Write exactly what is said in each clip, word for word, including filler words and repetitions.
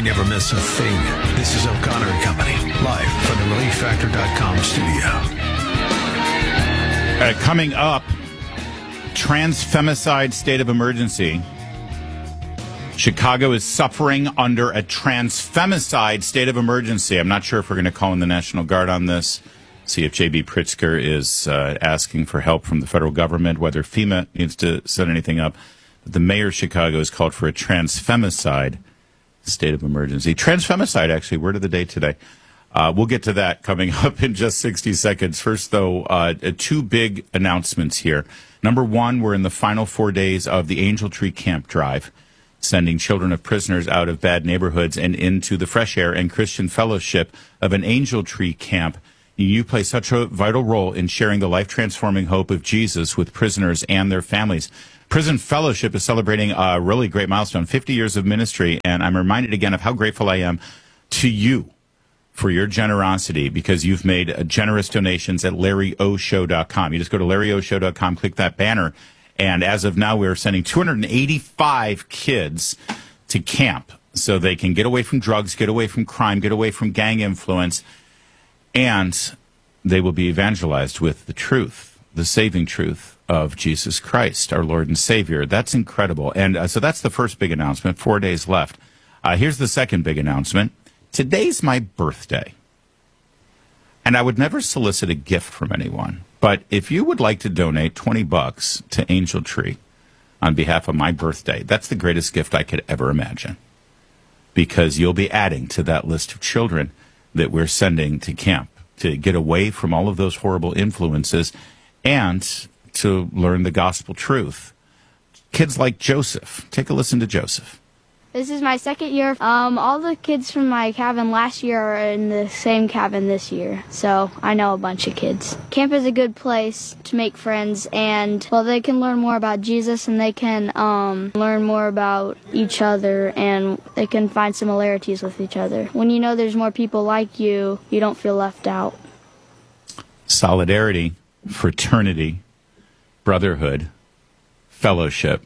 We never miss a thing. This is O'Connor and Company, live from the relief factor dot com studio. Uh, coming up, transfemicide state of emergency. Chicago is suffering under a transfemicide state of emergency. I'm not sure if we're going to call in the National Guard on this. See if J B. Pritzker is uh, asking for help from the federal government, whether FEMA needs to set anything up. But the mayor of Chicago has called for a transfemicide state of emergency. Transfemicide, actually, word of the day today. Uh, we'll get to that coming up in just sixty seconds. First, though, uh, two big announcements here. Number one, we're in the final four days of the Angel Tree Camp Drive, sending children of prisoners out of bad neighborhoods and into the fresh air and Christian fellowship of an Angel Tree Camp. You play such a vital role in sharing the life-transforming hope of Jesus with prisoners and their families. Prison Fellowship is celebrating a really great milestone, fifty years of ministry, and I'm reminded again of how grateful I am to you for your generosity, because you've made uh, generous donations at larry o show dot com. You just go to larry o show dot com, click that banner, and as of now, we're sending two hundred eighty-five kids to camp so they can get away from drugs, get away from crime, get away from gang influence, and they will be evangelized with the truth, the saving truth of Jesus Christ, our Lord and Savior. That's incredible. And uh, so that's the first big announcement, four days left. Uh, here's the second big announcement. Today's my birthday. And I would never solicit a gift from anyone. But if you would like to donate twenty bucks to Angel Tree on behalf of my birthday, that's the greatest gift I could ever imagine. Because you'll be adding to that list of children that we're sending to camp to get away from all of those horrible influences and to learn the gospel truth. Kids like Joseph. Take a listen to Joseph. This is my second year. Um, all the kids from my cabin last year are in the same cabin this year, so I know a bunch of kids. Camp is a good place to make friends, and, well, they can learn more about Jesus, and they can um, learn more about each other, and they can find similarities with each other. When you know there's more people like you, you don't feel left out. Solidarity, fraternity, brotherhood, fellowship.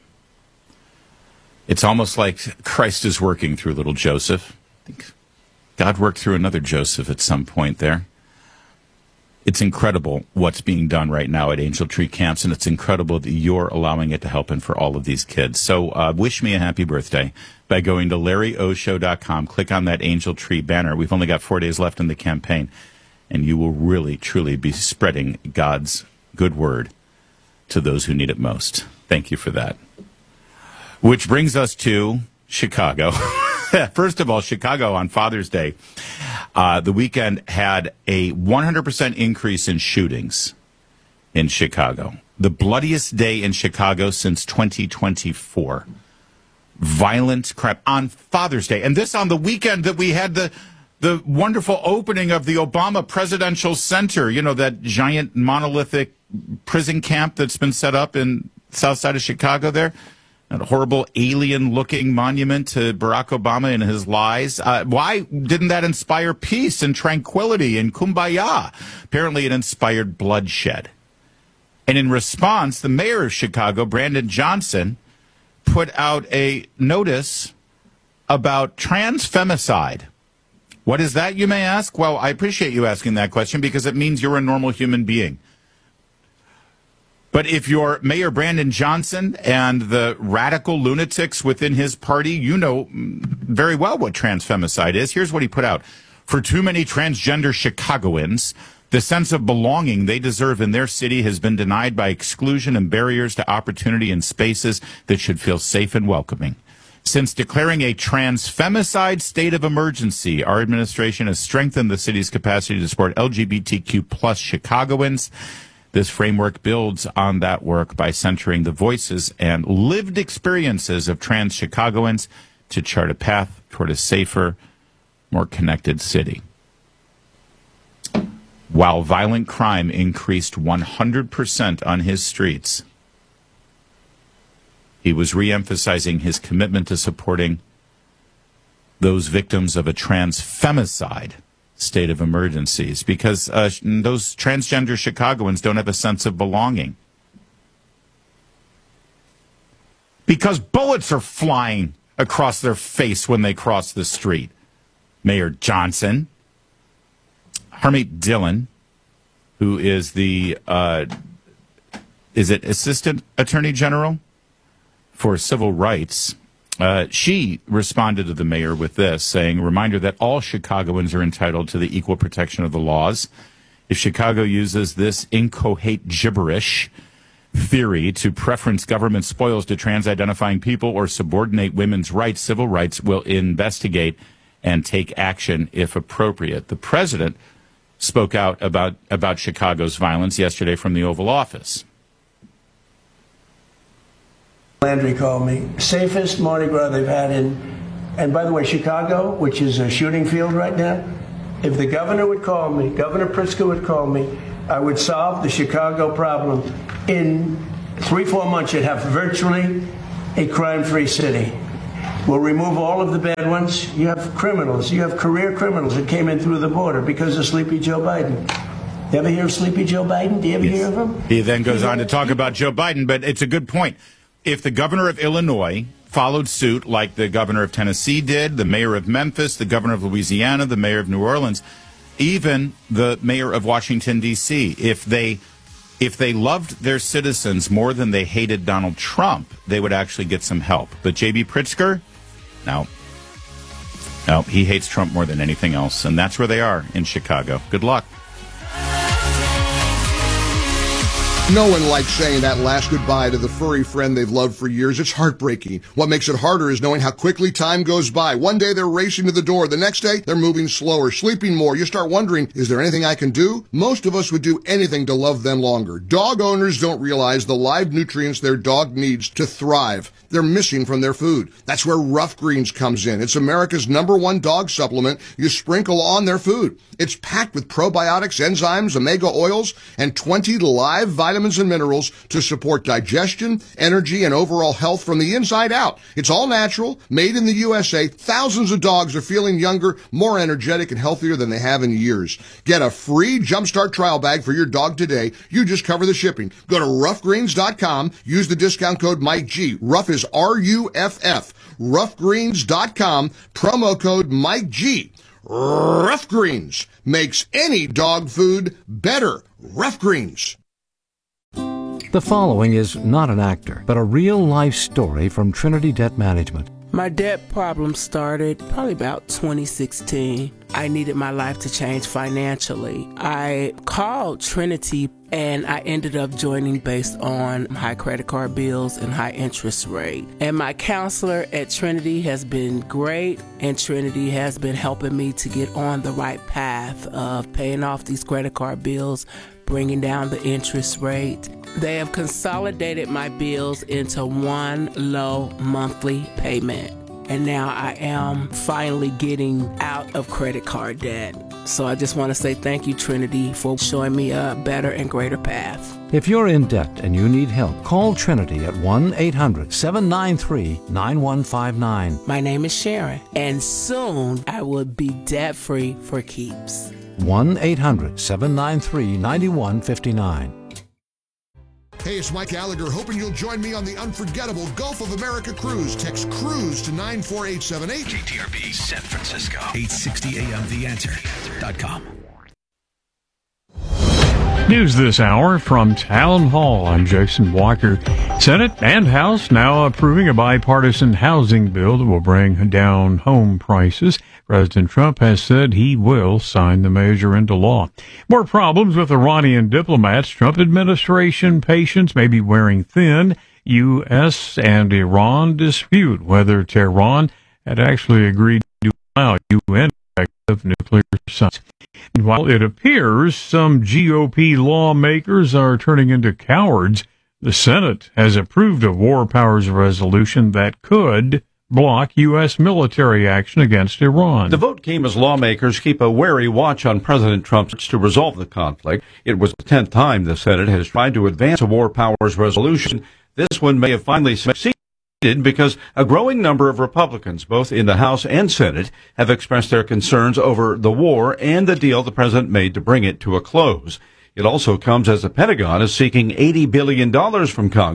It's almost like Christ is working through little Joseph. I think God worked through another Joseph at some point there. It's incredible what's being done right now at Angel Tree Camps, and it's incredible that you're allowing it to happen for all of these kids. So uh, wish me a happy birthday by going to larry o show dot com. Click on that Angel Tree banner. We've only got four days left in the campaign, and you will really, truly be spreading God's good word to those who need it most. Thank you for that. Which brings us to Chicago. First of all, Chicago on Father's Day, uh, the weekend had a one hundred percent increase in shootings in Chicago. The bloodiest day in Chicago since twenty twenty-four. Violent crap on Father's Day. And this on the weekend that we had the the wonderful opening of the Obama Presidential Center, you know, that giant monolithic prison camp that's been set up in south side of Chicago there. That horrible alien-looking monument to Barack Obama and his lies. Uh, why didn't that inspire peace and tranquility and kumbaya? Apparently it inspired bloodshed. And in response, the mayor of Chicago, Brandon Johnson, put out a notice about transfemicide. What is that, you may ask? Well, I appreciate you asking that question because it means you're a normal human being. But if you're Mayor Brandon Johnson and the radical lunatics within his party, you know very well what transfemicide is. Here's what he put out. For too many transgender Chicagoans, the sense of belonging they deserve in their city has been denied by exclusion and barriers to opportunity in spaces that should feel safe and welcoming. Since declaring a transfemicide state of emergency, our administration has strengthened the city's capacity to support L G B T Q plus Chicagoans. This framework builds on that work by centering the voices and lived experiences of trans Chicagoans to chart a path toward a safer, more connected city. While violent crime increased one hundred percent on his streets, he was reemphasizing his commitment to supporting those victims of a transfemicide state of emergencies, because uh, those transgender Chicagoans don't have a sense of belonging. Because bullets are flying across their face when they cross the street. Mayor Johnson, Harmeet Dillon, who is the, uh, is it Assistant Attorney General for Civil Rights, uh, she responded to the mayor with this, saying, reminder that all Chicagoans are entitled to the equal protection of the laws. If Chicago uses this incoherent gibberish theory to preference government spoils to trans-identifying people or subordinate women's rights, civil rights will investigate and take action if appropriate. The president spoke out about, about Chicago's violence yesterday from the Oval Office. Landry called me. Safest Mardi Gras they've had in, and by the way, Chicago, which is a shooting field right now, if the governor would call me, Governor Pritzker would call me, I would solve the Chicago problem. In three, four months, you'd have virtually a crime-free city. We'll remove all of the bad ones. You have criminals. You have career criminals that came in through the border because of Sleepy Joe Biden. You ever hear of Sleepy Joe Biden? Do you ever yes. hear of him? He then goes on to talk about Joe Biden, but it's a good point. If the governor of Illinois followed suit like the governor of Tennessee did, the mayor of Memphis, the governor of Louisiana, the mayor of New Orleans, even the mayor of Washington, D C, if they if they loved their citizens more than they hated Donald Trump, they would actually get some help. But J B. Pritzker, no. No, he hates Trump more than anything else, and that's where they are in Chicago. Good luck. No one likes saying that last goodbye to the furry friend they've loved for years. It's heartbreaking. What makes it harder is knowing how quickly time goes by. One day they're racing to the door. The next day they're moving slower, sleeping more. You start wondering, is there anything I can do? Most of us would do anything to love them longer. Dog owners don't realize the live nutrients their dog needs to thrive. They're missing from their food. That's where Rough Greens comes in. It's America's number one dog supplement you sprinkle on their food. It's packed with probiotics, enzymes, omega oils, and twenty live vitamins and minerals to support digestion, energy, and overall health from the inside out. It's all natural, made in the U S A. Thousands of dogs are feeling younger, more energetic, and healthier than they have in years. Get a free Jumpstart trial bag for your dog today. You just cover the shipping. Go to rough greens dot com. Use the discount code Mike G. Rough is R U F F. rough greens dot com. Promo code Mike G. Rough Greens makes any dog food better. Rough Greens. The following is not an actor, but a real-life story from Trinity Debt Management. My debt problem started probably about twenty sixteen. I needed my life to change financially. I called Trinity and I ended up joining based on high credit card bills and high interest rate. And my counselor at Trinity has been great, and Trinity has been helping me to get on the right path of paying off these credit card bills, bringing down the interest rate. They have consolidated my bills into one low monthly payment. And now I am finally getting out of credit card debt. So I just want to say thank you, Trinity, for showing me a better and greater path. If you're in debt and you need help, call Trinity at one eight hundred seven nine three nine one five nine. My name is Sharon, and soon I will be debt-free for keeps. one eight hundred seven nine three nine one five nine. Hey, it's Mike Gallagher, hoping you'll join me on the unforgettable Gulf of America cruise. Text CRUISE to nine four eight seven eight. K T R B San Francisco, eight sixty A M the answer dot com. News this hour from Town Hall. I'm Jason Walker. Senate and House now approving a bipartisan housing bill that will bring down home prices. President Trump has said he will sign the measure into law. More problems with Iranian diplomats. Trump administration patience may be wearing thin. U S and Iran dispute whether Tehran had actually agreed to allow U N of nuclear sites. While it appears some G O P lawmakers are turning into cowards, the Senate has approved a war powers resolution that could block U S military action against Iran. The vote came as lawmakers keep a wary watch on President Trump's efforts to resolve the conflict. It was the tenth time the Senate has tried to advance a war powers resolution. This one may have finally succeeded because a growing number of Republicans, both in the House and Senate, have expressed their concerns over the war and the deal the president made to bring it to a close. It also comes as the Pentagon is seeking eighty billion dollars from Congress,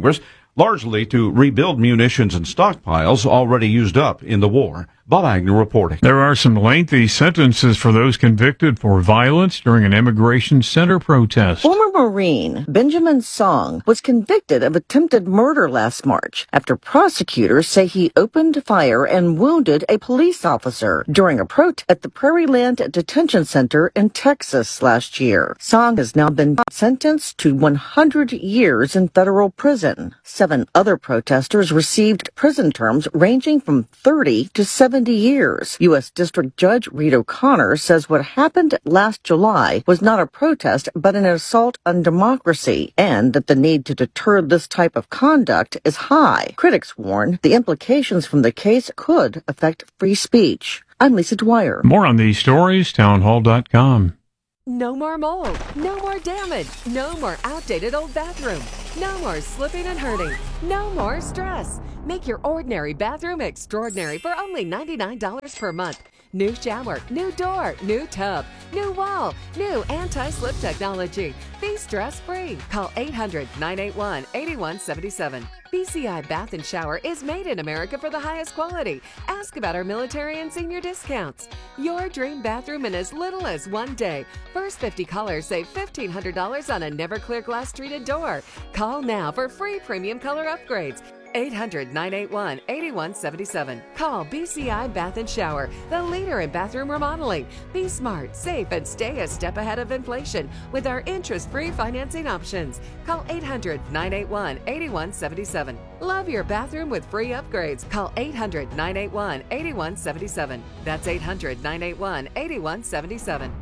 largely to rebuild munitions and stockpiles already used up in the war. Bob Agnew reporting. There are some lengthy sentences for those convicted for violence during an immigration center protest. Former Marine Benjamin Song was convicted of attempted murder last March after prosecutors say he opened fire and wounded a police officer during a protest at the Prairie Land Detention Center in Texas last year. Song has now been sentenced to one hundred years in federal prison. Seven other protesters received prison terms ranging from thirty to seventy years. U S District Judge Reed O'Connor says what happened last July was not a protest but an assault on democracy, and that the need to deter this type of conduct is high. Critics warn the implications from the case could affect free speech. I'm Lisa Dwyer. More on these stories, townhall dot com. No more mold, no more damage, no more outdated old bathroom, no more slipping and hurting, no more stress. Make your ordinary bathroom extraordinary for only ninety-nine dollars per month. New shower, new door, new tub, new wall, new anti-slip technology. Be stress-free. Call eight hundred, nine eight one, eight one seven seven. B C I Bath and Shower is made in America for the highest quality. Ask about our military and senior discounts. Your dream bathroom in as little as one day. First fifty callers save fifteen hundred dollars on a Never-Clear glass treated door. Call now for free premium color upgrades. eight hundred, nine eight one, eight one seven seven. Call B C I Bath and Shower, the leader in bathroom remodeling. Be smart, safe, and stay a step ahead of inflation with our interest-free financing options. Call eight hundred, nine eight one, eight one seven seven. Love your bathroom with free upgrades. Call eight hundred, nine eight one, eight one seven seven. That's eight hundred, nine eight one, eight one seven seven.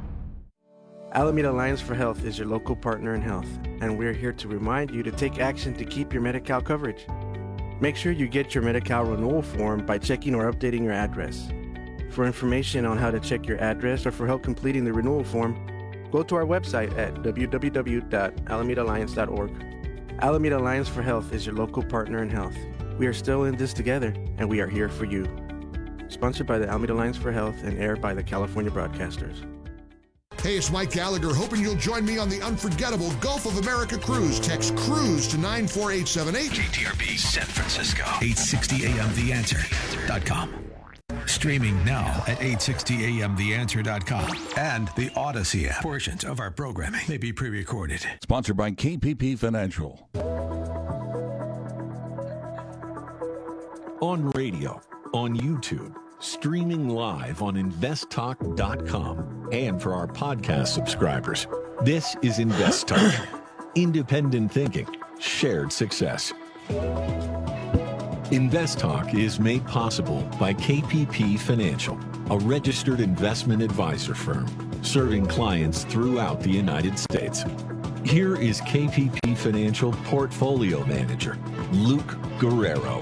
Alameda Alliance for Health is your local partner in health, and we're here to remind you to take action to keep your Medi-Cal coverage. Make sure you get your Medi-Cal renewal form by checking or updating your address. For information on how to check your address or for help completing the renewal form, go to our website at w w w dot alameda alliance dot org. Alameda Alliance for Health is your local partner in health. We are still in this together, and we are here for you. Sponsored by the Alameda Alliance for Health and aired by the California Broadcasters. Hey, it's Mike Gallagher, hoping you'll join me on the unforgettable Gulf of America cruise. Text CRUISE to nine four eight seven eight. K T R B San Francisco, eight sixty A M the answer dot com. Streaming now at eight sixty A M the answer dot com and the Odyssey app. Portions of our programming may be pre-recorded. Sponsored by K P P Financial. On radio, on YouTube, streaming live on invest talk dot com, and for our podcast subscribers. This is InvestTalk. Independent thinking, shared success. InvestTalk is made possible by K P P Financial, a registered investment advisor firm serving clients throughout the United States. Here is K P P Financial Portfolio Manager, Luke Guerrero.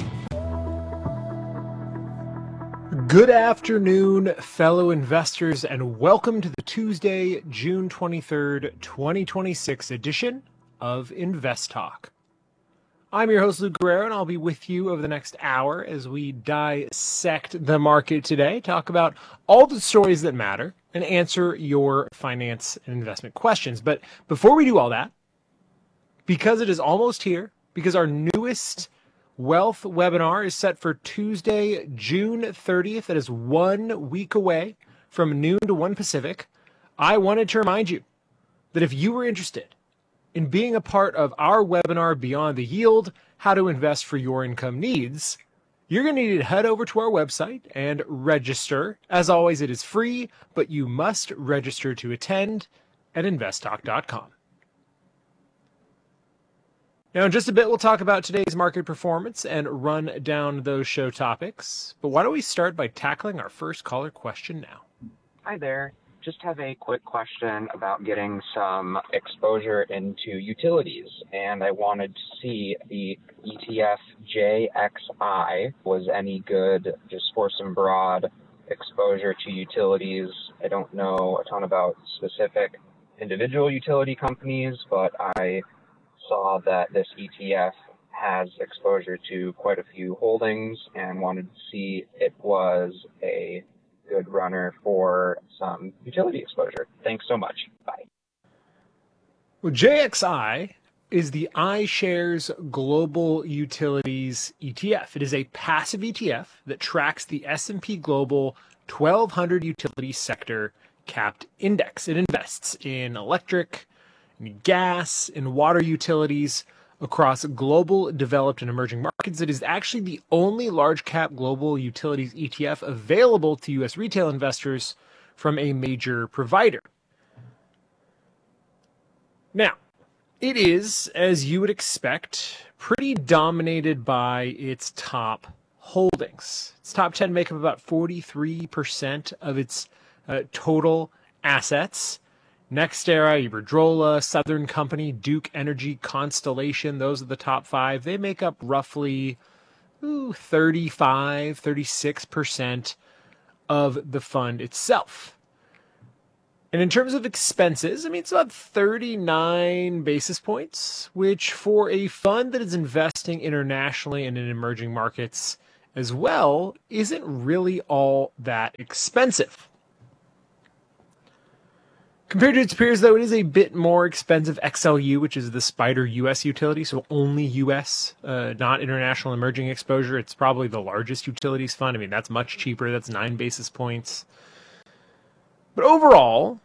Good afternoon, fellow investors, and welcome to the Tuesday, June twenty-third, twenty twenty-six edition of Invest Talk. I'm your host, Luke Guerrero, and I'll be with you over the next hour as we dissect the market today, talk about all the stories that matter, and answer your finance and investment questions. But before we do all that, because it is almost here, because our newest Wealth webinar is set for Tuesday, June thirtieth. That is one week away from noon to one Pacific. I wanted to remind you that if you were interested in being a part of our webinar, Beyond the Yield, How to Invest for Your Income Needs, you're going to need to head over to our website and register. As always, it is free, but you must register to attend at invest talk dot com. Now, in just a bit, we'll talk about today's market performance and run down those show topics. But why don't we start by tackling our first caller question now? Hi there. Just have a quick question about getting some exposure into utilities. And I wanted to see the E T F J X I was any good just for some broad exposure to utilities. I don't know a ton about specific individual utility companies, but I saw that this E T F has exposure to quite a few holdings and wanted to see if it was a good runner for some utility exposure. Thanks so much. Bye. Well, J X I is the iShares Global Utilities E T F. It is a passive E T F that tracks the S and P Global twelve hundred Utility Sector Capped Index. It invests in electric, in gas, in water utilities across global, developed, and emerging markets. It is actually the only large-cap global utilities E T F available to U S retail investors from a major provider. Now, it is, as you would expect, pretty dominated by its top holdings. Its top ten make up about forty-three percent of its uh, total assets. NextEra, Iberdrola, Southern Company, Duke Energy, Constellation, those are the top five. They make up roughly ooh, thirty-five, thirty-six percent of the fund itself. And in terms of expenses, I mean, it's about thirty-nine basis points, which for a fund that is investing internationally and in emerging markets as well, isn't really all that expensive. Compared to its peers, though, it is a bit more expensive. X L U, which is the Spider U S utility, so only U S, uh, not international emerging exposure. It's probably the largest utilities fund. I mean, that's much cheaper. That's nine basis points. But overall,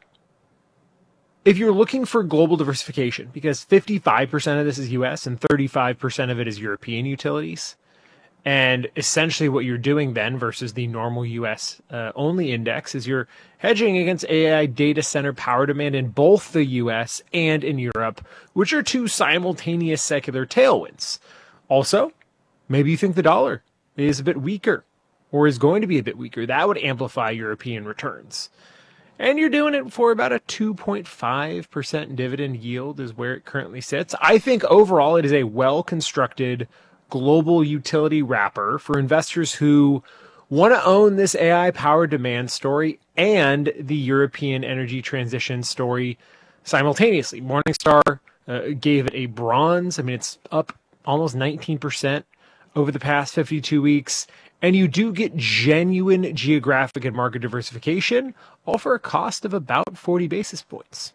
if you're looking for global diversification, because fifty-five percent of this is U S and thirty-five percent of it is European utilities, and essentially what you're doing then versus the normal U S uh, only index is you're hedging against A I data center power demand in both the U S and in Europe, which are two simultaneous secular tailwinds. Also, maybe you think the dollar is a bit weaker or is going to be a bit weaker. That would amplify European returns. And you're doing it for about a two point five percent dividend yield is where it currently sits. I think overall it is a well-constructed global utility wrapper for investors who want to own this A I power demand story and the European energy transition story simultaneously. Morningstar uh, gave it a bronze. I mean, it's up almost nineteen percent over the past fifty-two weeks. And you do get genuine geographic and market diversification, all for a cost of about forty basis points.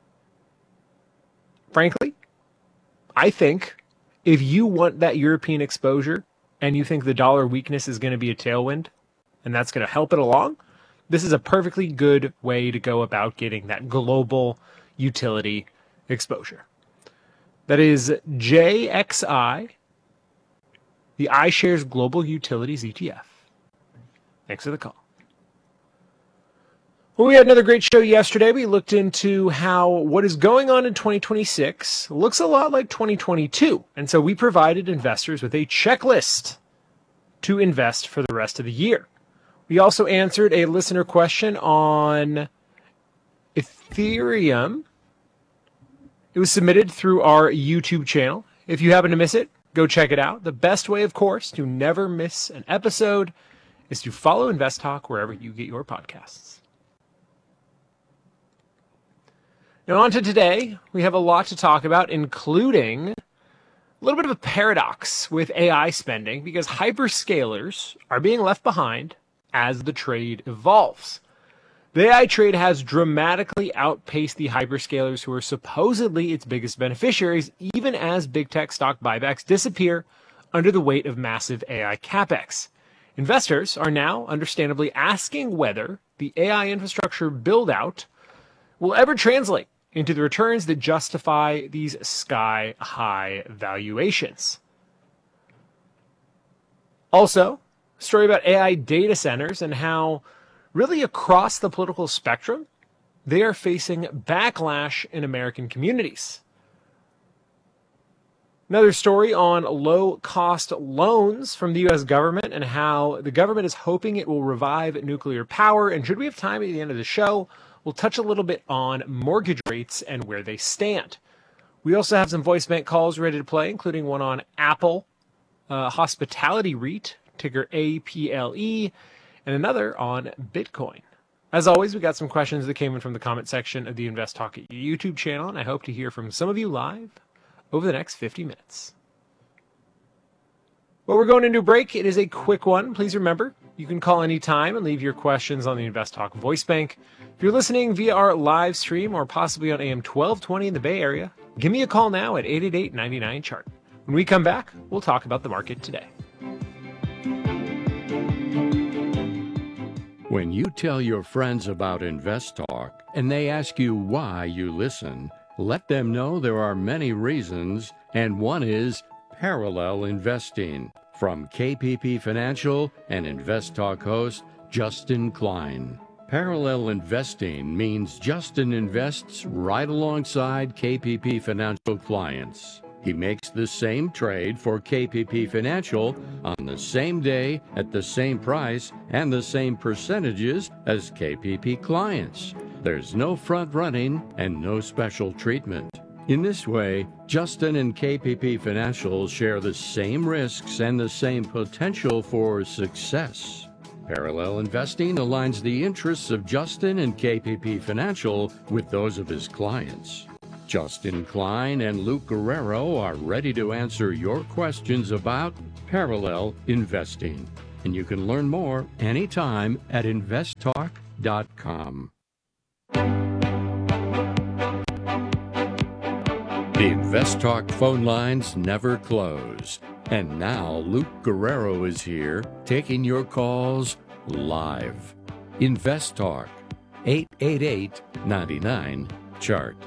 Frankly, I think if you want that European exposure and you think the dollar weakness is going to be a tailwind and that's going to help it along, this is a perfectly good way to go about getting that global utility exposure. That is J X I, the iShares Global Utilities E T F. Thanks for the call. Well, we had another great show yesterday. We looked into how what is going on in twenty twenty-six looks a lot like twenty twenty-two. And so we provided investors with a checklist to invest for the rest of the year. We also answered a listener question on Ethereum. It was submitted through our YouTube channel. If you happen to miss it, go check it out. The best way, of course, to never miss an episode is to follow Invest Talk wherever you get your podcasts. Now, on to today. We have a lot to talk about, including a little bit of a paradox with A I spending, because hyperscalers are being left behind as the trade evolves. The A I trade has dramatically outpaced the hyperscalers, who are supposedly its biggest beneficiaries, even as big tech stock buybacks disappear under the weight of massive A I capex. Investors are now understandably asking whether the A I infrastructure build-out will ever translate into the returns that justify these sky-high valuations. Also, a story about A I data centers and how really across the political spectrum, they are facing backlash in American communities. Another story on low-cost loans from the U S government and how the government is hoping it will revive nuclear power. And should we have time at the end of the show, we'll touch a little bit on mortgage rates and where they stand. We also have some voice bank calls ready to play, including one on Apple, uh, Hospitality REIT, ticker A P L E, and another on Bitcoin. As always, we got some questions that came in from the comment section of the Invest Talk YouTube channel, and I hope to hear from some of you live over the next fifty minutes. Well, we're going into a break. It is a quick one. Please remember, you can call anytime and leave your questions on the Invest Talk voice bank. If you're listening via our live stream or possibly on A M twelve twenty in the Bay Area, Give me a call now at eight eight eight, nine nine, C H A R T. When we come back, we'll talk about the market today. When you tell your friends about InvestTalk and they ask you why you listen, let them know there are many reasons, and one is parallel investing. From K P P Financial and InvestTalk host Justin Klein. Parallel investing means Justin invests right alongside K P P Financial clients. He makes the same trade for K P P Financial on the same day at the same price and the same percentages as K P P clients. There's no front running and no special treatment. In this way, Justin and K P P Financial share the same risks and the same potential for success. Parallel investing aligns the interests of Justin and K P P Financial with those of his clients. Justin Klein and Luke Guerrero are ready to answer your questions about parallel investing. And you can learn more anytime at invest talk dot com. The InvestTalk phone lines never close. And now Luke Guerrero is here taking your calls live. InvestTalk, eight eight eight, nine nine, C H A R T.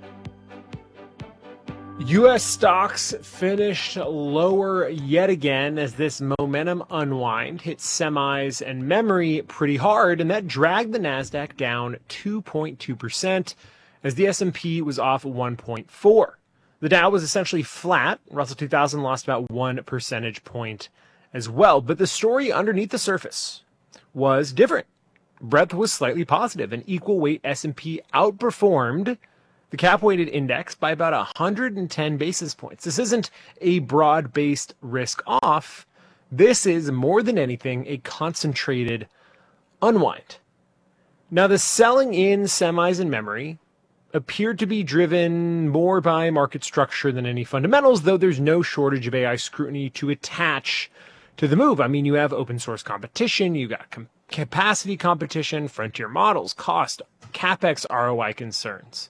U S stocks finished lower yet again as this momentum unwind hit semis and memory pretty hard, and that dragged the NASDAQ down two point two percent as the S and P was off one point four. The Dow was essentially flat. Russell two thousand lost about one percentage point as well. But the story underneath the surface was different. Breadth was slightly positive. An equal weight S and P outperformed the cap-weighted index by about one hundred ten basis points. This isn't a broad-based risk-off. This is, more than anything, a concentrated unwind. Now, the selling in semis and memory appeared to be driven more by market structure than any fundamentals, though there's no shortage of A I scrutiny to attach to the move. I mean, you have open source competition, you got com- capacity competition, frontier models, cost, CapEx R O I concerns.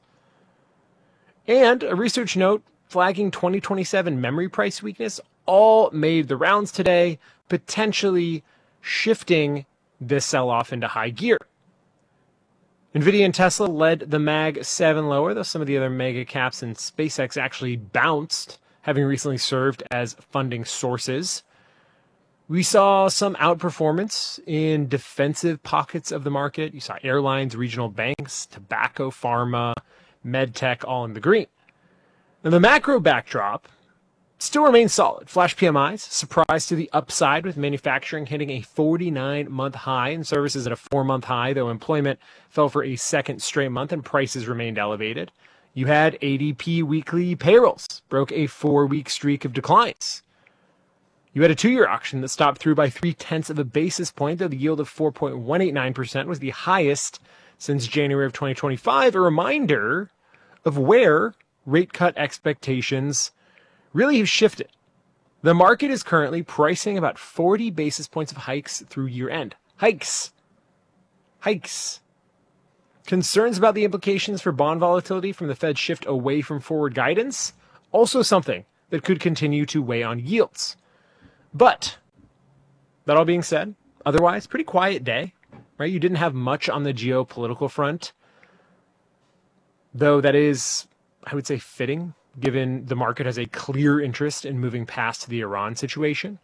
And a research note flagging twenty twenty-seven memory price weakness all made the rounds today, potentially shifting this sell-off into high gear. NVIDIA and Tesla led the Mag seven lower, though some of the other mega caps and SpaceX actually bounced, having recently served as funding sources. We saw some outperformance in defensive pockets of the market. You saw airlines, regional banks, tobacco, pharma, medtech, all in the green. Now, the macro backdrop still remains solid. Flash P M Is surprised to the upside, with manufacturing hitting a forty-nine month high and services at a four month high, though employment fell for a second straight month and prices remained elevated. You had A D P weekly payrolls broke a four week streak of declines. You had a two-year auction that stopped through by three-tenths of a basis point, though the yield of four point one eight nine percent was the highest since January of twenty twenty-five, a reminder of where rate cut expectations really have shifted. The market is currently pricing about forty basis points of hikes through year-end. Hikes. Hikes. Concerns about the implications for bond volatility from the Fed's shift away from forward guidance, also something that could continue to weigh on yields. But, that all being said, otherwise, pretty quiet day, right? You didn't have much on the geopolitical front, though that is, I would say, fitting, given the market has a clear interest in moving past the Iran situation.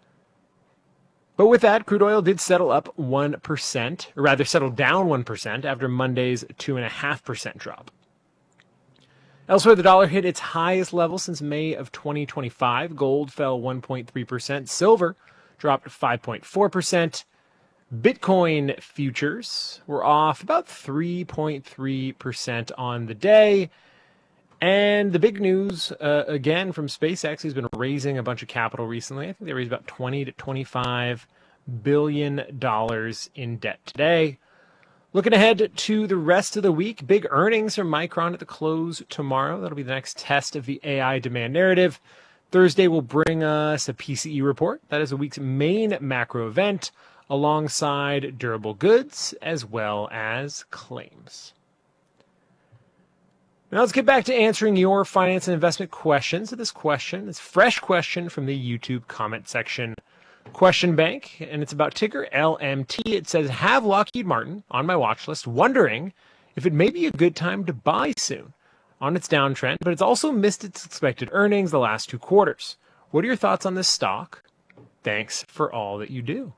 But with that, crude oil did settle up one percent, or rather settle down one percent after Monday's two point five percent drop. Elsewhere, the dollar hit its highest level since May of twenty twenty-five. Gold fell one point three percent. Silver dropped five point four percent. Bitcoin futures were off about three point three percent on the day. And the big news, uh, again, from SpaceX, who's been raising a bunch of capital recently. I think they raised about twenty to twenty-five billion dollars in debt today. Looking ahead to the rest of the week, big earnings from Micron at the close tomorrow. That'll be the next test of the A I demand narrative. Thursday will bring us a P C E report. That is the week's main macro event, alongside durable goods as well as claims. Now let's get back to answering your finance and investment questions. This question is a fresh question from the YouTube comment section question bank, and it's about ticker L M T. It says, have Lockheed Martin on my watch list, wondering if it may be a good time to buy soon on its downtrend, but it's also missed its expected earnings the last two quarters. What are your thoughts on this stock? Thanks for all that you do.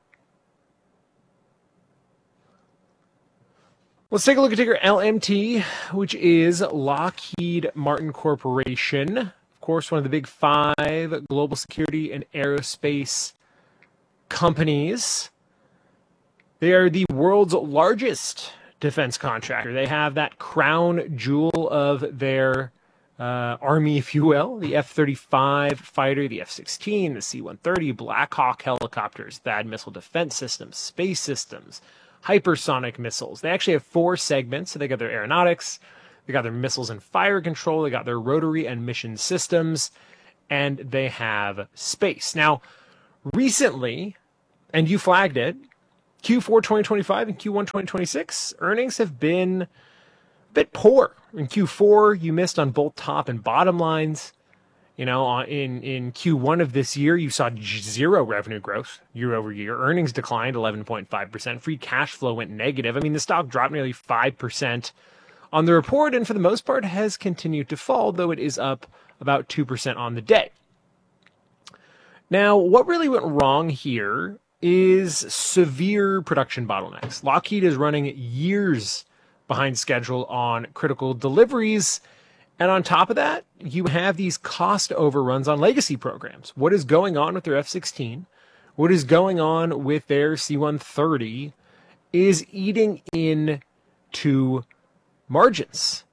Let's take a look at ticker L M T, which is Lockheed Martin Corporation. Of course, one of the big five global security and aerospace companies. They are the world's largest defense contractor. They have that crown jewel of their uh, army, if you will, the F thirty-five fighter, the F sixteen, the C one thirty, Black Hawk helicopters, T H A A D missile defense systems, space systems, hypersonic missiles. They actually have four segments. So they got their aeronautics, they got their missiles and fire control, they got their rotary and mission systems, and they have space. Now, recently, and you flagged it, Q four twenty twenty-five and Q one twenty twenty-six earnings have been a bit poor. In Q four, you missed on both top and bottom lines. You know, in, in Q one of this year, you saw zero revenue growth year over year. Earnings declined eleven point five percent. Free cash flow went negative. I mean, the stock dropped nearly five percent on the report, and for the most part has continued to fall, though it is up about two percent on the day. Now, what really went wrong here is severe production bottlenecks. Lockheed is running years behind schedule on critical deliveries. And on top of that, you have these cost overruns on legacy programs. What is going on with their F sixteen? What is going on with their C one thirty is eating into margins.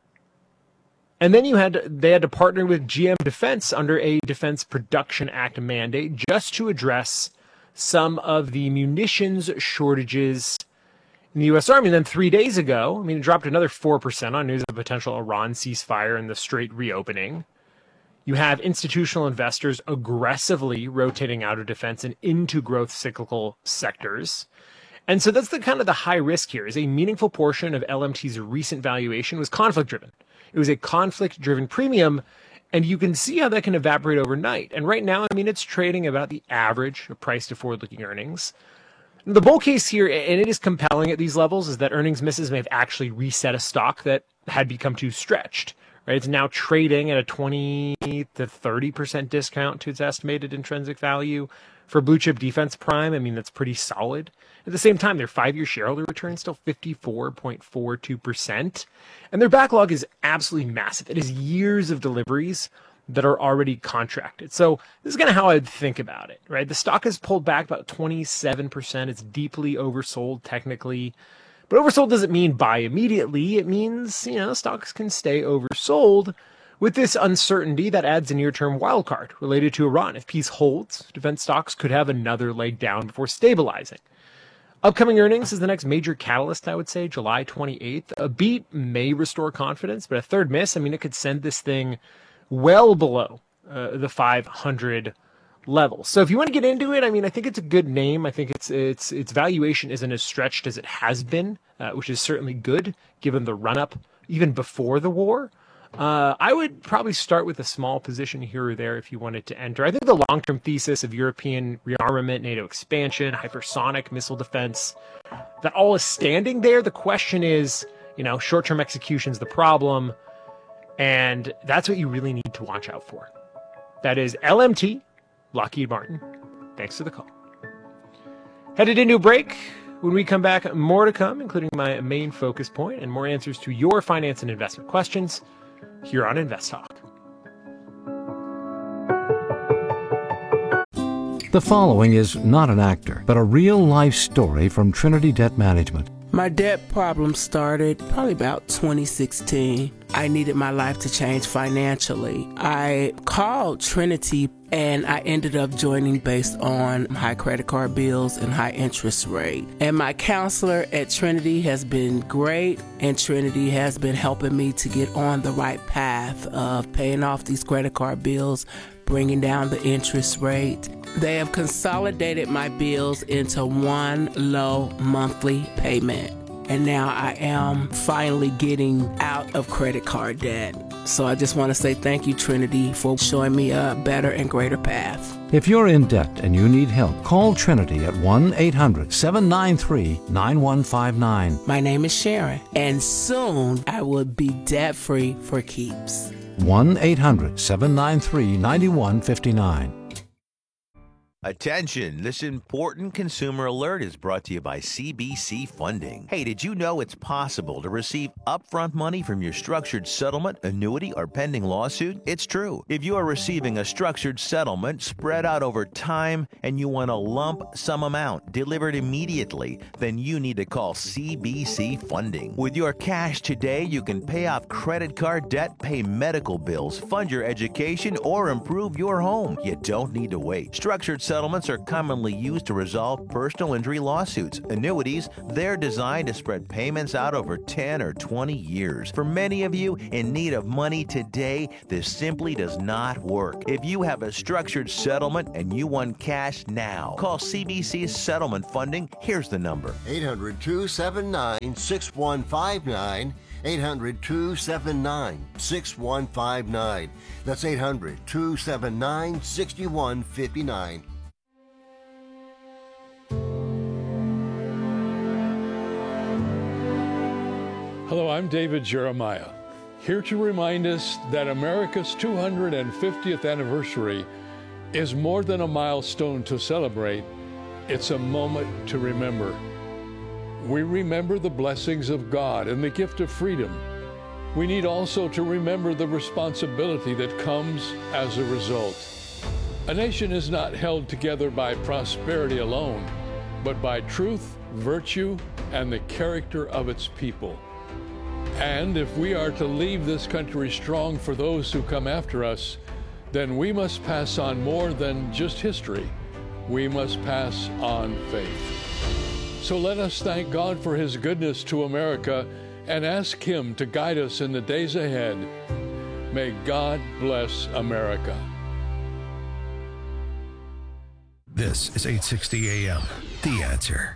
And then you had to, they had to partner with G M Defense under a Defense Production Act mandate just to address some of the munitions shortages in the U S Army. And then three days ago, I mean, it dropped another four percent on news of a potential Iran ceasefire and the Strait reopening. You have institutional investors aggressively rotating out of defense and into growth cyclical sectors. And so that's the kind of the high risk here. Is a meaningful portion of L M T's recent valuation was conflict driven. It was a conflict driven premium. And you can see how that can evaporate overnight. And right now, I mean, it's trading about the average of price to forward-looking earnings. The bull case here, and it is compelling at these levels, is that earnings misses may have actually reset a stock that had become too stretched. Right? It's now trading at a twenty to thirty percent discount to its estimated intrinsic value. For blue chip defense prime, I mean, that's pretty solid. At the same time, their five-year shareholder return is still fifty-four point four two percent. And their backlog is absolutely massive. It is years of deliveries that are already contracted. So this is kind of how I'd think about it, right? The stock has pulled back about twenty-seven percent. It's deeply oversold technically. But oversold doesn't mean buy immediately. It means, you know, stocks can stay oversold. With this uncertainty, that adds a near-term wild card related to Iran. If peace holds, defense stocks could have another leg down before stabilizing. Upcoming earnings is the next major catalyst, I would say, July twenty-eighth. A beat may restore confidence, but a third miss, I mean, it could send this thing well below uh, the five hundred level. So if you want to get into it, I mean, I think it's a good name. I think it's it's its valuation isn't as stretched as it has been, uh, which is certainly good given the run-up even before the war. Uh, I would probably start with a small position here or there if you wanted to enter. I think the long-term thesis of European rearmament, NATO expansion, hypersonic missile defense, that all is standing there. The question is, you know, short-term execution is the problem, and that's what you really need to watch out for. That is L M T, Lockheed Martin. Thanks for the call. Headed into a break. When we come back, more to come, including my main focus point and more answers to your finance and investment questions here on Invest Talk. The following is not an actor, but a real-life story from Trinity Debt Management. My debt problem started probably about twenty sixteen. I needed my life to change financially. I called Trinity and I ended up joining based on high credit card bills and high interest rate. And my counselor at Trinity has been great, and Trinity has been helping me to get on the right path of paying off these credit card bills, bringing down the interest rate. They have consolidated my bills into one low monthly payment. And now I am finally getting out of credit card debt. So I just want to say thank you, Trinity, for showing me a better and greater path. If you're in debt and you need help, call Trinity at one eight hundred seven nine three nine one five nine. My name is Sharon, and soon I will be debt-free for keeps. one eight hundred seven nine three nine one five nine. Attention, this important consumer alert is brought to you by C B C Funding. Hey, did you know it's possible to receive upfront money from your structured settlement, annuity, or pending lawsuit? It's true. If you are receiving a structured settlement spread out over time and you want a lump sum amount delivered immediately, then you need to call C B C Funding. With your cash today, you can pay off credit card debt, pay medical bills, fund your education, or improve your home. You don't need to wait. Structured settlements are commonly used to resolve personal injury lawsuits. Annuities, they're designed to spread payments out over ten or twenty years. For many of you in need of money today, this simply does not work. If you have a structured settlement and you want cash now, call C B C Settlement Funding. Here's the number. eight hundred two seven nine six one five nine. eight hundred two seven nine six one five nine. That's eight hundred two seven nine six one five nine. Hello, I'm David Jeremiah, here to remind us that America's two hundred fiftieth anniversary is more than a milestone to celebrate. It's a moment to remember. We remember the blessings of God and the gift of freedom. We need also to remember the responsibility that comes as a result. A nation is not held together by prosperity alone, but by truth, virtue, and the character of its people. And if we are to leave this country strong for those who come after us, then we must pass on more than just history. We must pass on faith. So let us thank God for His goodness to America and ask Him to guide us in the days ahead. May God bless America. This is eight sixty A M, The Answer.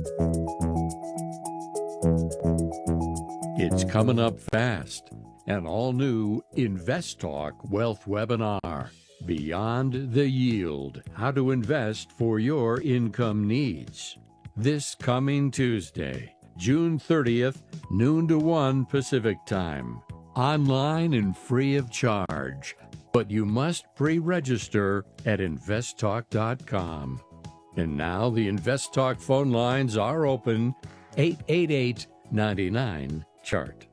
It's coming up fast. An all-new Invest Talk Wealth Webinar. Beyond the Yield, how to invest for your income needs. This coming Tuesday, June thirtieth, noon to one Pacific Time. Online and free of charge. But you must pre-register at invest talk dot com. And now the Invest Talk phone lines are open. eight eight eight, nine nine, chart.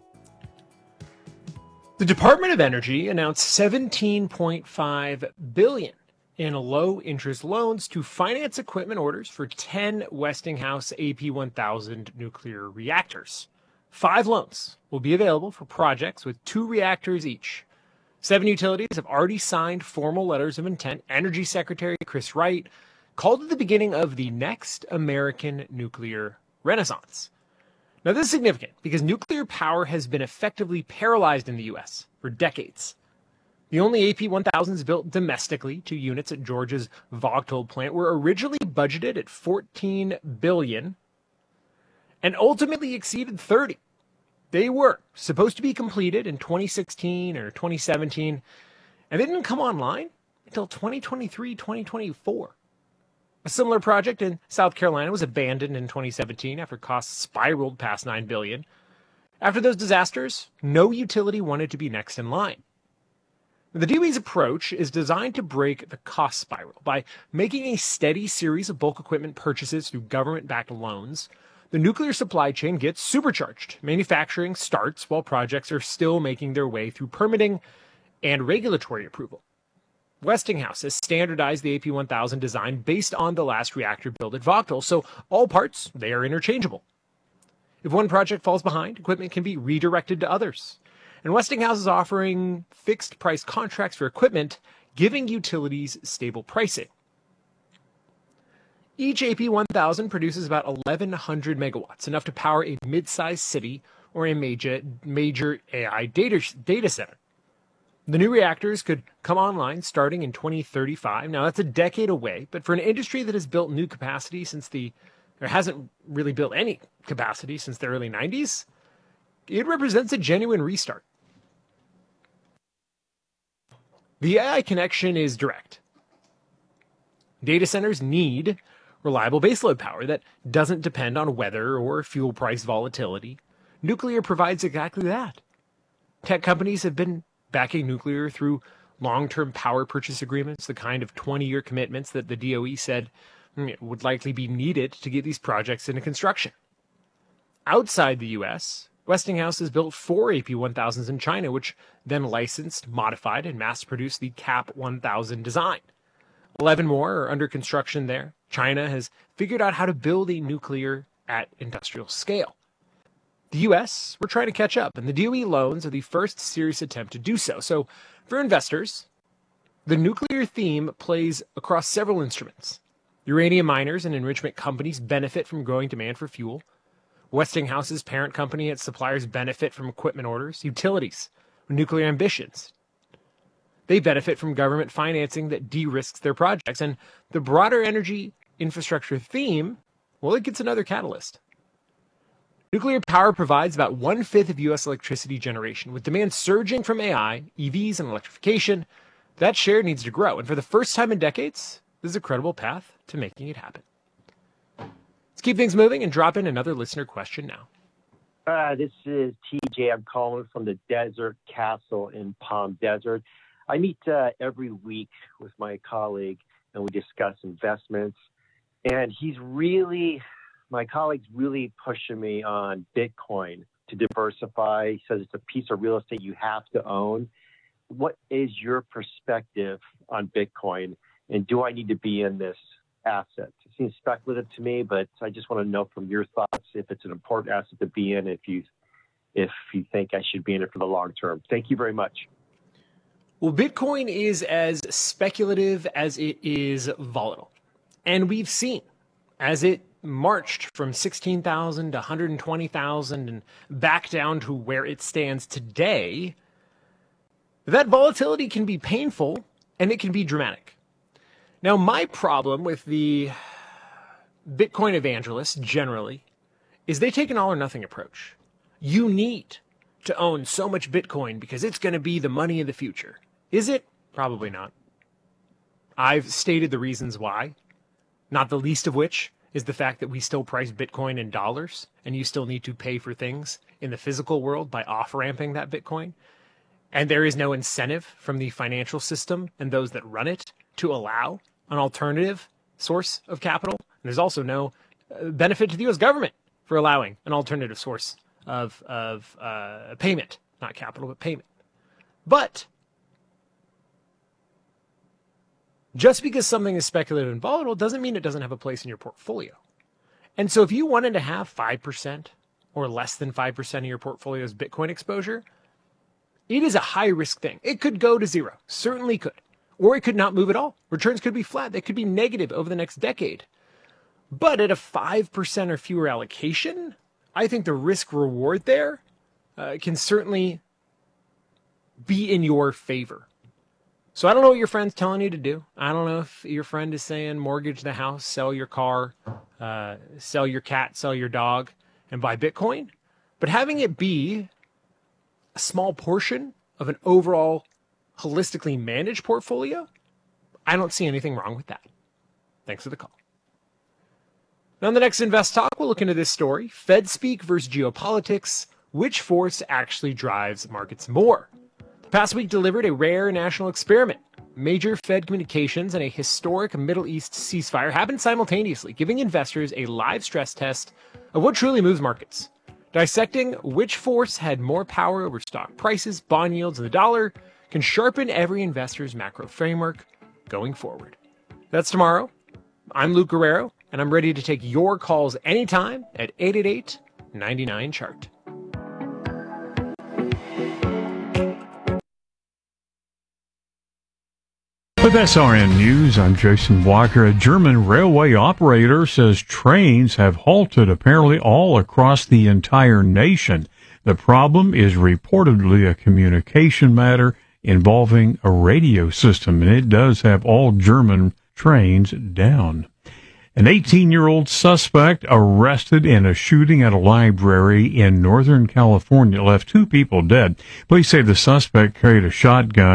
The Department of Energy announced seventeen point five billion dollars in low-interest loans to finance equipment orders for ten Westinghouse A P one thousand nuclear reactors. Five loans will be available for projects with two reactors each. Seven utilities have already signed formal letters of intent. Energy Secretary Chris Wright called it the beginning of the next American nuclear renaissance. Now, this is significant because nuclear power has been effectively paralyzed in the U S for decades. The only A P one thousands built domestically, two units at Georgia's Vogtle plant, were originally budgeted at fourteen billion dollars and ultimately exceeded thirty. They were supposed to be completed in twenty sixteen or twenty seventeen, and they didn't come online until twenty twenty-three, twenty twenty-four. A similar project in South Carolina was abandoned in twenty seventeen after costs spiraled past nine billion dollars. After those disasters, no utility wanted to be next in line. The D O E's approach is designed to break the cost spiral by making a steady series of bulk equipment purchases through government-backed loans. The nuclear supply chain gets supercharged. Manufacturing starts while projects are still making their way through permitting and regulatory approval. Westinghouse has standardized the A P one thousand design based on the last reactor built at Vogtle, so all parts, they are interchangeable. If one project falls behind, equipment can be redirected to others. And Westinghouse is offering fixed-price contracts for equipment, giving utilities stable pricing. Each A P one thousand produces about eleven hundred megawatts, enough to power a mid-sized city or a major, major A I data, data center. The new reactors could come online starting in twenty thirty-five. Now, that's a decade away, but for an industry that has built new capacity since the, or hasn't really built any capacity since the early nineties, it represents a genuine restart. The A I connection is direct. Data centers need reliable baseload power that doesn't depend on weather or fuel price volatility. Nuclear provides exactly that. Tech companies have been backing nuclear through long-term power purchase agreements, the kind of twenty-year commitments that the D O E said would likely be needed to get these projects into construction. Outside the U S, Westinghouse has built four A P one thousands in China, which then licensed, modified, and mass-produced the C A P one thousand design. Eleven more are under construction there. China has figured out how to build a nuclear at industrial scale. The U S, we're trying to catch up, and the D O E loans are the first serious attempt to do so. So, for investors, the nuclear theme plays across several instruments. Uranium miners and enrichment companies benefit from growing demand for fuel. Westinghouse's parent company and its suppliers benefit from equipment orders. Utilities, nuclear ambitions, they benefit from government financing that de-risks their projects. And the broader energy infrastructure theme, well, it gets another catalyst. Nuclear power provides about one-fifth of U S electricity generation. With demand surging from A I, E Vs, and electrification, that share needs to grow. And for the first time in decades, this is a credible path to making it happen. Let's keep things moving and drop in another listener question now. Uh, this is T J. I'm calling from the Desert Castle in Palm Desert. I meet uh, every week with my colleague, and we discuss investments. And he's really... My colleague's really pushing me on Bitcoin to diversify. He says it's a piece of real estate you have to own. What is your perspective on Bitcoin, and do I need to be in this asset? It seems speculative to me, but I just want to know from your thoughts if it's an important asset to be in, if you if you think I should be in it for the long term. Thank you very much. Well, Bitcoin is as speculative as it is volatile. And we've seen, as it marched from sixteen thousand to one hundred twenty thousand and back down to where it stands today, that volatility can be painful and it can be dramatic. Now, my problem with the Bitcoin evangelists generally is they take an all or nothing approach. You need to own so much Bitcoin because it's going to be the money of the future. Is it? Probably not. I've stated the reasons why, not the least of which is the fact that we still price Bitcoin in dollars, and you still need to pay for things in the physical world by off-ramping that Bitcoin. And there is no incentive from the financial system and those that run it to allow an alternative source of capital. And there's also no benefit to the U S government for allowing an alternative source of, of uh, payment, not capital, but payment. But just because something is speculative and volatile doesn't mean it doesn't have a place in your portfolio. And so if you wanted to have five percent or less than five percent of your portfolio's Bitcoin exposure, it is a high-risk thing. It could go to zero, certainly could. Or it could not move at all. Returns could be flat. They could be negative over the next decade. But at a five percent or fewer allocation, I think the risk-reward there uh, can certainly be in your favor. So I don't know what your friend's telling you to do. I don't know if your friend is saying mortgage the house, sell your car, uh, sell your cat, sell your dog, and buy Bitcoin. But having it be a small portion of an overall holistically managed portfolio, I don't see anything wrong with that. Thanks for the call. Now, on the next Invest Talk, we'll look into this story. Fed speak versus geopolitics. Which force actually drives markets more? The past week delivered a rare national experiment. Major Fed communications and a historic Middle East ceasefire happened simultaneously, giving investors a live stress test of what truly moves markets. Dissecting which force had more power over stock prices, bond yields, and the dollar can sharpen every investor's macro framework going forward. That's tomorrow. I'm Luke Guerrero, and I'm ready to take your calls anytime at eight eight eight, nine nine, chart. With S R N News, I'm Jason Walker. A German railway operator says trains have halted apparently all across the entire nation. The problem is reportedly a communication matter involving a radio system, and it does have all German trains down. An eighteen-year-old suspect arrested in a shooting at a library in Northern California left two people dead. Police say the suspect carried a shotgun.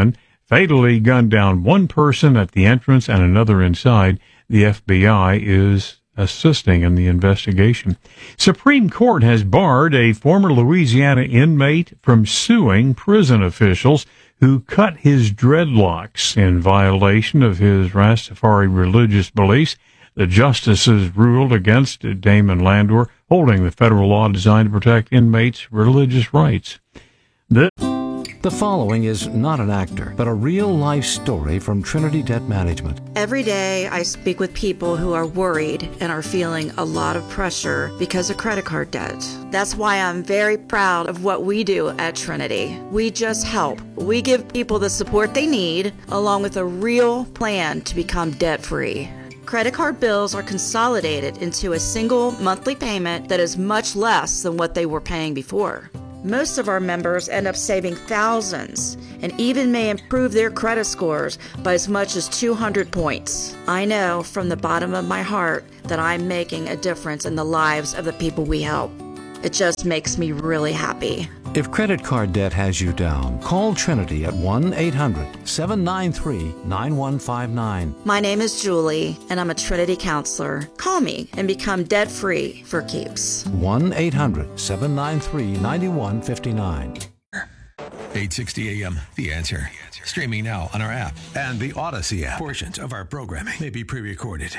fatally gunned down one person at the entrance and another inside. The F B I is assisting in the investigation. Supreme Court has barred a former Louisiana inmate from suing prison officials who cut his dreadlocks in violation of his Rastafari religious beliefs. The justices ruled against Damon Landor, holding the federal law designed to protect inmates' religious rights. The The following is not an actor, but a real-life story from Trinity Debt Management. Every day I speak with people who are worried and are feeling a lot of pressure because of credit card debt. That's why I'm very proud of what we do at Trinity. We just help. We give people the support they need, along with a real plan to become debt-free. Credit card bills are consolidated into a single monthly payment that is much less than what they were paying before. Most of our members end up saving thousands and even may improve their credit scores by as much as two hundred points. I know from the bottom of my heart that I'm making a difference in the lives of the people we help. It just makes me really happy. If credit card debt has you down, call Trinity at one eight hundred seven nine three nine one five nine. My name is Julie, and I'm a Trinity counselor. Call me and become debt-free for keeps. one eight hundred seven nine three nine one five nine. eight sixty A M, The Answer. Streaming now on our app and the Odyssey app. Portions of our programming may be pre-recorded.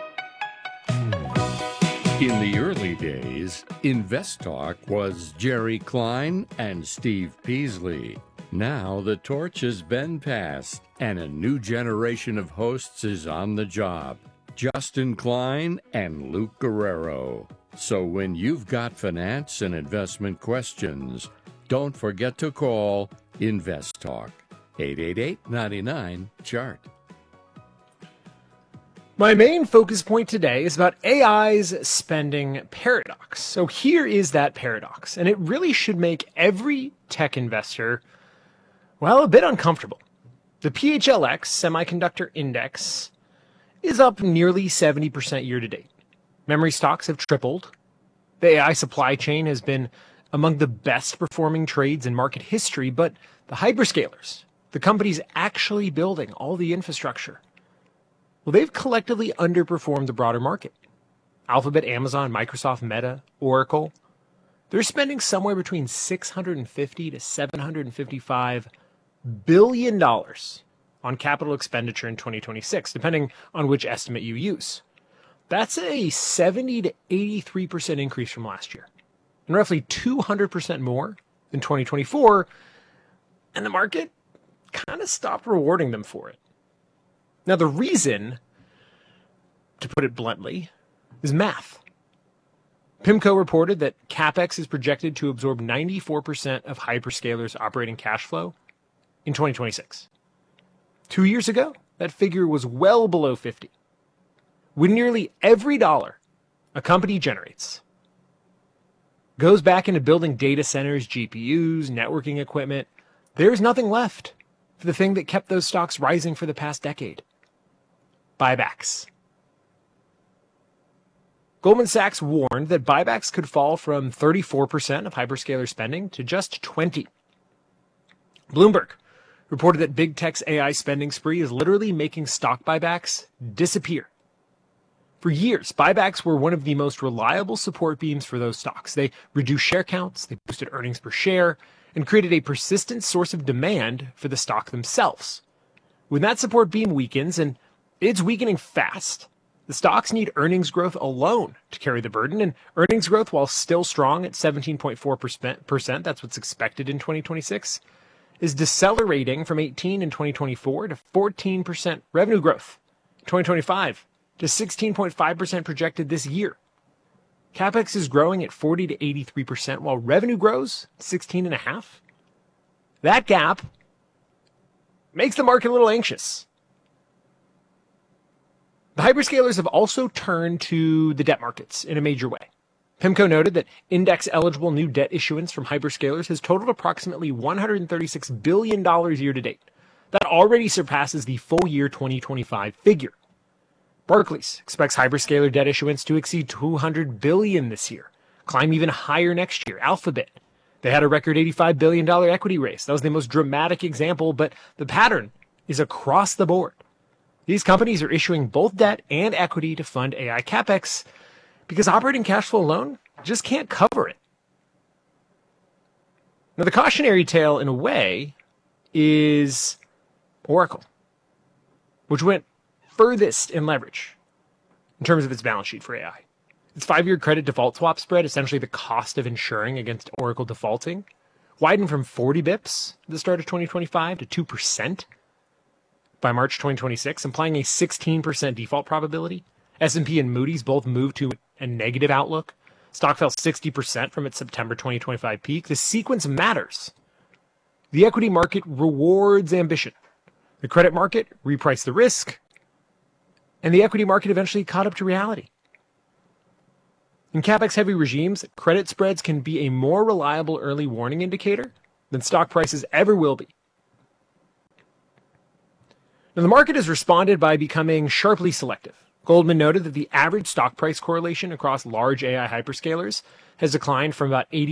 In the early days, InvestTalk was Jerry Klein and Steve Peasley. Now the torch has been passed, and a new generation of hosts is on the job. Justin Klein and Luke Guerrero. So when you've got finance and investment questions, don't forget to call InvestTalk. eight eight eight, nine nine, C H A R T. My main focus point today is about A I's spending paradox. So here is that paradox, and it really should make every tech investor, well, a bit uncomfortable. The P H L X Semiconductor Index is up nearly seventy percent year to date. Memory stocks have tripled. The A I supply chain has been among the best performing trades in market history, but the hyperscalers, the companies actually building all the infrastructure, well, they've collectively underperformed the broader market. Alphabet, Amazon, Microsoft, Meta, Oracle, they're spending somewhere between six hundred fifty to seven hundred fifty-five billion dollars on capital expenditure in twenty twenty-six, depending on which estimate you use. That's a seventy to eighty-three percent increase from last year, and roughly two hundred percent more than twenty twenty-four, and the market kind of stopped rewarding them for it. Now, the reason, to put it bluntly, is math. PIMCO reported that CapEx is projected to absorb ninety-four percent of hyperscalers' operating cash flow in twenty twenty-six. Two years ago, that figure was well below fifty. When nearly every dollar a company generates goes back into building data centers, G P Us, networking equipment, there's nothing left for the thing that kept those stocks rising for the past decade: buybacks. Goldman Sachs warned that buybacks could fall from thirty-four percent of hyperscaler spending to just twenty. Bloomberg reported that big tech's A I spending spree is literally making stock buybacks disappear. For years, buybacks were one of the most reliable support beams for those stocks. They reduced share counts, they boosted earnings per share, and created a persistent source of demand for the stock themselves. When that support beam weakens, and it's weakening fast, the stocks need earnings growth alone to carry the burden, and earnings growth, while still strong at seventeen point four percent, that's what's expected in twenty twenty-six, is decelerating from eighteen in twenty twenty-four to fourteen percent revenue growth in twenty twenty-five to sixteen point five percent projected this year. CapEx is growing at forty to eighty-three percent, while revenue grows sixteen point five. That gap makes the market a little anxious. The hyperscalers have also turned to the debt markets in a major way. PIMCO noted that index-eligible new debt issuance from hyperscalers has totaled approximately one hundred thirty-six billion dollars year to date. That already surpasses the full year twenty twenty-five figure. Barclays expects hyperscaler debt issuance to exceed two hundred billion dollars this year, climb even higher next year. Alphabet They had a record eighty-five billion dollars equity raise. That was the most dramatic example, but the pattern is across the board. These companies are issuing both debt and equity to fund A I CapEx because operating cash flow alone just can't cover it. Now, the cautionary tale, in a way, is Oracle, which went furthest in leverage in terms of its balance sheet for A I. Its five-year credit default swap spread, essentially the cost of insuring against Oracle defaulting, widened from forty bips at the start of twenty twenty-five to two percent by March twenty twenty-six, implying a sixteen percent default probability. S and P and Moody's both moved to a negative outlook. Stock fell sixty percent from its September twenty twenty-five peak. The sequence matters. The equity market rewards ambition. The credit market repriced the risk, and the equity market eventually caught up to reality. In CapEx-heavy regimes, credit spreads can be a more reliable early warning indicator than stock prices ever will be. Now, the market has responded by becoming sharply selective. Goldman noted that the average stock price correlation across large A I hyperscalers has declined from about eighty